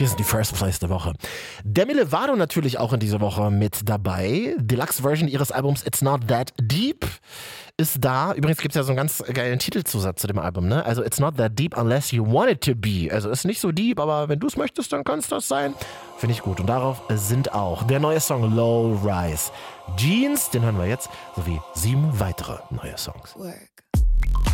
Hier sind die First Place der Woche. Demi Lovato natürlich auch in dieser Woche mit dabei. Deluxe-Version ihres Albums It's Not That Deep ist da. Übrigens gibt es ja so einen ganz geilen Titelzusatz zu dem Album, ne? Also It's Not That Deep Unless You Want It To Be. Also ist nicht so deep, aber wenn du es möchtest, dann kann es das sein. Finde ich gut. Und darauf sind auch der neue Song Low Rise. Jeans, den hören wir jetzt, sowie 7 weitere neue Songs. Work.